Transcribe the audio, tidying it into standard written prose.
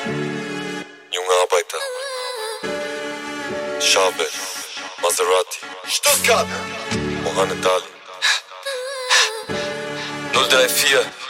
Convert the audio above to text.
Junge Arbeiter, Schabe, Maserati, Stuttgart, Mohamed Ali, 034